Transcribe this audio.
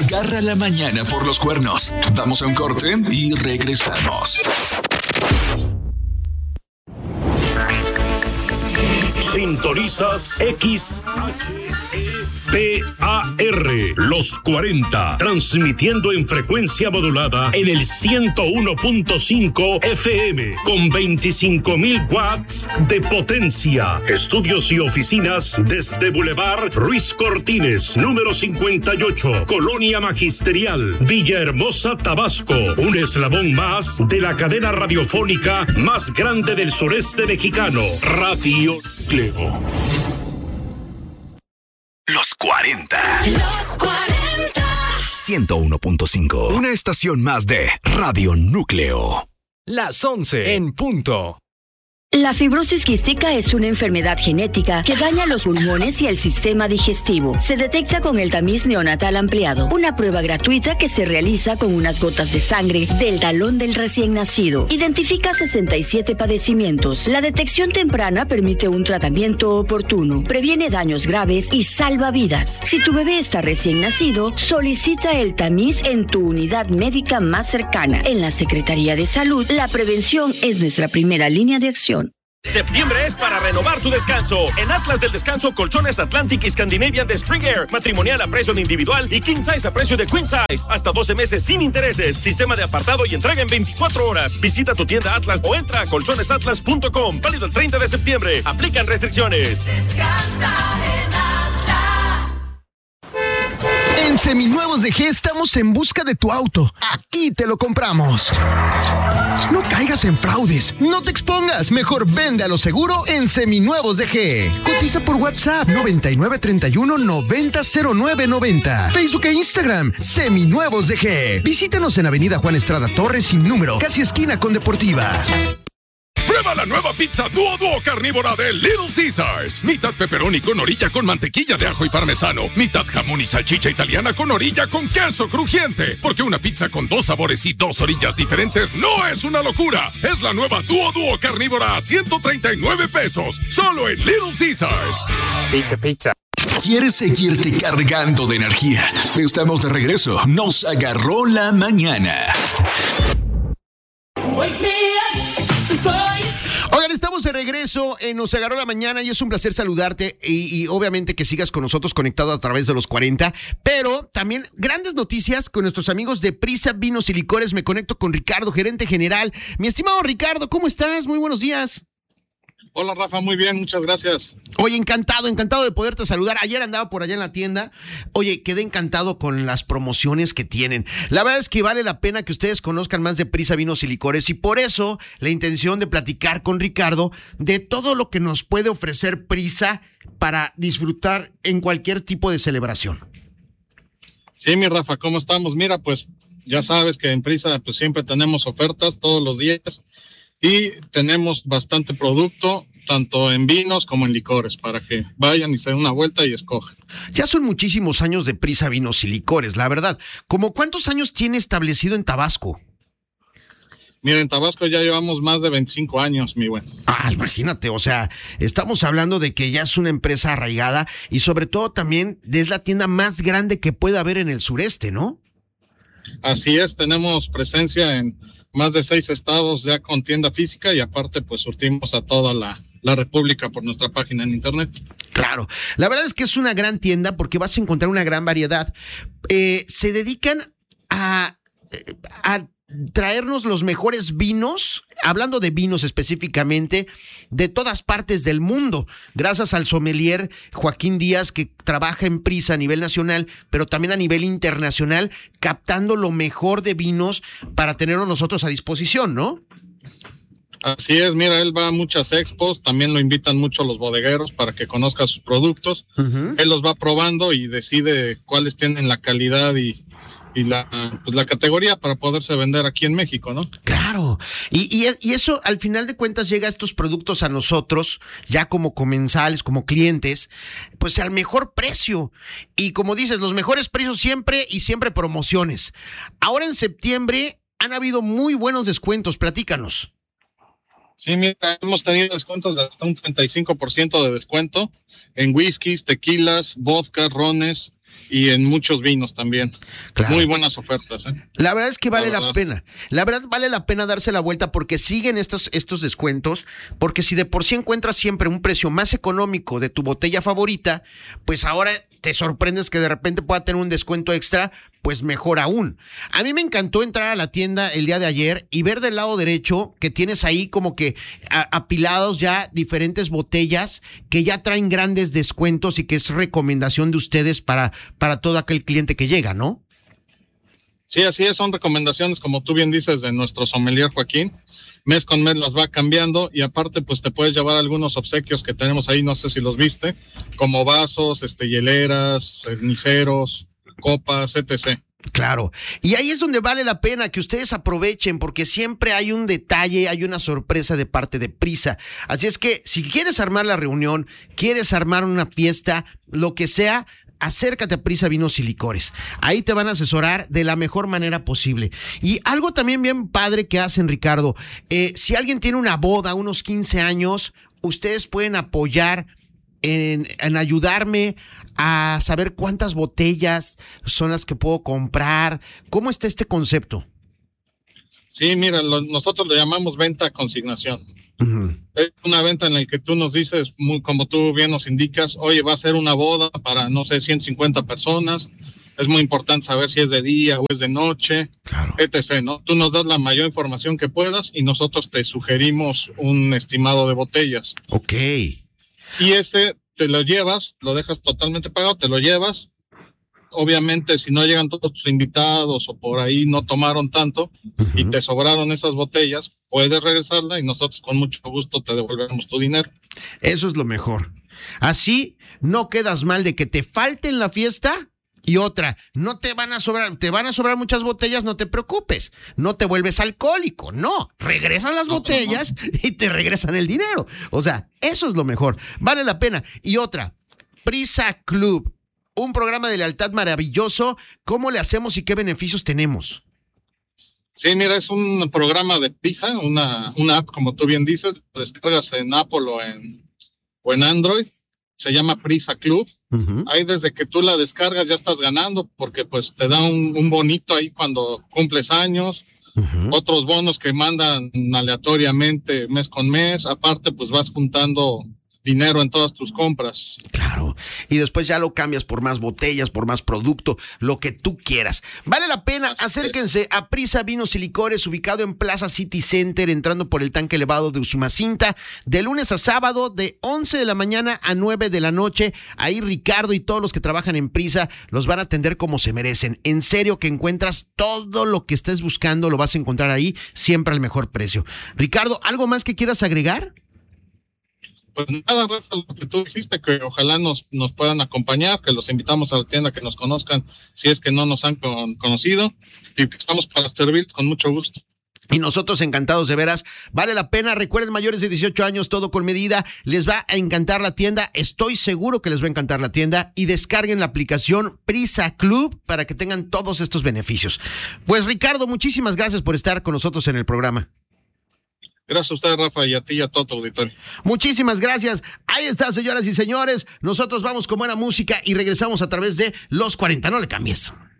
agarra la mañana por los cuernos. Vamos a un corte y regresamos. Sintonizas XHEPAR, los 40, transmitiendo en frecuencia modulada en el 101.5 FM, con 25,000 watts de potencia. Estudios y oficinas desde Boulevard Ruiz Cortines, número 58, Colonia Magisterial, Villahermosa, Tabasco. Un eslabón más de la cadena radiofónica más grande del sureste mexicano, Radio Núcleo. Los 40. Los 40. 101.5. Una estación más de Radio Núcleo. Las 11 en punto. La fibrosis quística es una enfermedad genética que daña los pulmones y el sistema digestivo. Se detecta con el tamiz neonatal ampliado, una prueba gratuita que se realiza con unas gotas de sangre del talón del recién nacido. Identifica 67 padecimientos. La detección temprana permite un tratamiento oportuno, previene daños graves y salva vidas. Si tu bebé está recién nacido, solicita el tamiz en tu unidad médica más cercana. En la Secretaría de Salud, la prevención es nuestra primera línea de acción. Septiembre es para renovar tu descanso. En Atlas del Descanso, colchones Atlantic y Scandinavian de Spring Air, matrimonial a precio de individual y king size a precio de queen size, hasta 12 meses sin intereses, sistema de apartado y entrega en 24 horas. Visita tu tienda Atlas o entra a colchonesatlas.com. Válido el 30 de septiembre. Aplican restricciones. Descansa en Atlas. En Seminuevos de G estamos en busca de tu auto. Aquí te lo compramos. No caigas en fraudes, no te expongas, mejor vende a lo seguro en Seminuevos de G. Cotiza por WhatsApp 9931-900990. Facebook e Instagram, Seminuevos de G. Visítanos en Avenida Juan Estrada Torres sin número, casi esquina con Deportiva. Prueba la nueva pizza Duo carnívora de Little Caesars. Mitad pepperoni con orilla con mantequilla de ajo y parmesano. Mitad jamón y salchicha italiana con orilla con queso crujiente. Porque una pizza con 2 sabores y 2 orillas diferentes no es una locura. Es la nueva Duo carnívora a 139 pesos. Solo en Little Caesars. Pizza. ¿Quieres seguirte cargando de energía? Estamos de regreso. Nos agarró la mañana. Wake me up before you. Oigan, estamos de regreso, nos agarró la mañana y es un placer saludarte y obviamente que sigas con nosotros conectado a través de los 40, pero también grandes noticias con nuestros amigos de Prisa Vinos y Licores. Me conecto con Ricardo, gerente general. Mi estimado Ricardo, ¿cómo estás? Muy buenos días. Hola Rafa, muy bien, muchas gracias. Oye, encantado de poderte saludar. Ayer andaba por allá en la tienda. Oye, quedé encantado con las promociones que tienen. La verdad es que vale la pena que ustedes conozcan más de Prisa Vinos y Licores y por eso la intención de platicar con Ricardo de todo lo que nos puede ofrecer Prisa para disfrutar en cualquier tipo de celebración. Sí, mi Rafa, ¿cómo estamos? Mira, pues ya sabes que en Prisa pues siempre tenemos ofertas todos los días. Y tenemos bastante producto, tanto en vinos como en licores, para que vayan y se den una vuelta y escojan. Ya son muchísimos años de Prisa Vinos y Licores, la verdad. ¿Cómo cuántos años tiene establecido en Tabasco? Mira, en Tabasco ya llevamos más de 25 años, mi buen. Imagínate, o sea, estamos hablando de que ya es una empresa arraigada y sobre todo también es la tienda más grande que puede haber en el sureste, ¿no? Así es, tenemos presencia en más de 6 estados ya con tienda física y aparte pues surtimos a toda la República por nuestra página en internet. Claro, la verdad es que es una gran tienda porque vas a encontrar una gran variedad. Se dedican a traernos los mejores vinos, hablando de vinos específicamente, de todas partes del mundo, gracias al sommelier Joaquín Díaz, que trabaja en Prisa a nivel nacional, pero también a nivel internacional, captando lo mejor de vinos para tenerlo nosotros a disposición, ¿no? Así es, mira, él va a muchas expos, también lo invitan mucho los bodegueros para que conozca sus productos. Uh-huh. Él los va probando y decide cuáles tienen la calidad y la categoría para poderse vender aquí en México, ¿no? Claro, y eso al final de cuentas llega a estos productos a nosotros, ya como comensales, como clientes, pues al mejor precio. Y como dices, los mejores precios siempre y siempre promociones. Ahora en septiembre han habido muy buenos descuentos, platícanos. Sí, mira, hemos tenido descuentos de hasta un 35% de descuento en whiskies, tequilas, vodka, rones, y en muchos vinos también. Claro. Muy buenas ofertas, ¿eh? La verdad es que vale la verdad. pena. La verdad vale la pena darse la vuelta porque siguen estos descuentos, porque si de por sí encuentras siempre un precio más económico de tu botella favorita, pues ahora te sorprendes que de repente pueda tener un descuento extra, pues mejor aún. A mí me encantó entrar a la tienda el día de ayer y ver del lado derecho que tienes ahí como que apilados ya diferentes botellas que ya traen grandes descuentos y que es recomendación de ustedes para todo aquel cliente que llega, ¿no? Sí, así es, son recomendaciones, como tú bien dices, de nuestro sommelier Joaquín. Mes con mes las va cambiando y aparte pues te puedes llevar algunos obsequios que tenemos ahí, no sé si los viste, como vasos, hieleras, ceniceros, copas, etc. Claro, y ahí es donde vale la pena que ustedes aprovechen porque siempre hay un detalle, hay una sorpresa de parte de Prisa. Así es que si quieres armar la reunión, quieres armar una fiesta, lo que sea, acércate a Prisa Vinos y Licores. Ahí te van a asesorar de la mejor manera posible. Y algo también bien padre que hacen, Ricardo, si alguien tiene una boda, unos 15 años, ustedes pueden apoyar en ayudarme a saber cuántas botellas son las que puedo comprar. ¿Cómo está este concepto? Sí, mira, nosotros le llamamos venta a consignación. Uh-huh. Es una venta en la que tú nos dices, como tú bien nos indicas, oye, va a ser una boda para, no sé, 150 personas. Es muy importante saber si es de día o es de noche, claro, etc., ¿no? Tú nos das la mayor información que puedas y nosotros te sugerimos un estimado de botellas. Ok. Y te lo llevas, lo dejas totalmente pagado, te lo llevas. Obviamente, si no llegan todos tus invitados o por ahí no tomaron tanto y te sobraron esas botellas, puedes regresarla y nosotros con mucho gusto te devolvemos tu dinero. Eso es lo mejor. Así no quedas mal de que te falte en la fiesta. Y otra, no te van a sobrar muchas botellas, no te preocupes, no te vuelves alcohólico, no, regresan las botellas y te regresan el dinero. O sea, eso es lo mejor, vale la pena. Y otra, Prisa Club, un programa de lealtad maravilloso. ¿Cómo le hacemos y qué beneficios tenemos? Sí, mira, es un programa de Prisa, una app, como tú bien dices, lo descargas en Apple o en Android. Se llama Prisa Club. Uh-huh. Ahí desde que tú la descargas ya estás ganando porque pues te da un bonito ahí cuando cumples años. Uh-huh. Otros bonos que mandan aleatoriamente mes con mes. Aparte pues vas juntando dinero en todas tus compras. Claro, y después ya lo cambias por más botellas, por más producto, lo que tú quieras. Vale la pena, acérquense a Prisa Vinos y Licores, ubicado en Plaza City Center, entrando por el tanque elevado de Usumacinta, de lunes a sábado, de 11 de la mañana a 9 de la noche. Ahí Ricardo y todos los que trabajan en Prisa los van a atender como se merecen. En serio que encuentras todo lo que estés buscando, lo vas a encontrar ahí, siempre al mejor precio. Ricardo, ¿algo más que quieras agregar? Pues nada, Rafa, lo que tú dijiste, que ojalá nos puedan acompañar, que los invitamos a la tienda, que nos conozcan si es que no nos han conocido y que estamos para servir con mucho gusto. Y nosotros encantados, de veras, vale la pena. Recuerden, mayores de 18 años, todo con medida, les va a encantar la tienda, estoy seguro que les va a encantar la tienda, y descarguen la aplicación Prisa Club para que tengan todos estos beneficios. Pues Ricardo, muchísimas gracias por estar con nosotros en el programa. Gracias a usted, Rafa, y a ti y a todo tu auditorio. Muchísimas gracias. Ahí está, señoras y señores. Nosotros vamos con buena música y regresamos a través de Los 40. No le cambies.